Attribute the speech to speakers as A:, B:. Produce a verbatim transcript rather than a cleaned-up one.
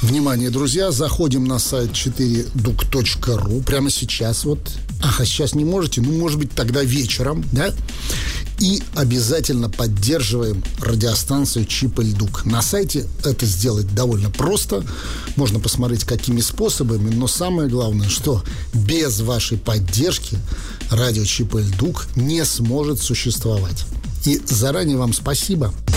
A: Внимание, друзья, заходим на сайт четыре дук точка ру прямо сейчас. Вот. Ага, сейчас не можете, ну, может быть, тогда вечером, да? И обязательно поддерживаем радиостанцию Чип и Дук. На сайте это сделать довольно просто. Можно посмотреть, какими способами. Но самое главное, что без вашей поддержки радио Чип и Дук не сможет существовать. И заранее вам спасибо.